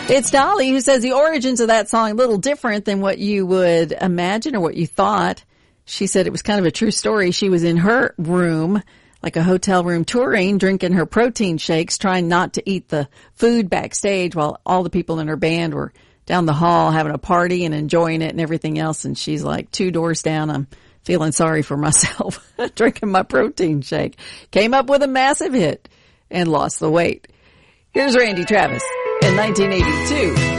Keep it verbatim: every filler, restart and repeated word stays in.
It's Dolly who says the origins of that song a little different than what you would imagine or what you thought. She said it was kind of a true story. She was in her room, like a hotel room, touring, drinking her protein shakes, trying not to eat the food backstage while all the people in her band were down the hall having a party and enjoying it and everything else. And she's like, two doors down, I'm feeling sorry for myself, drinking my protein shake. Came up with a massive hit and lost the weight. Here's Randy Travis in nineteen eighty-two.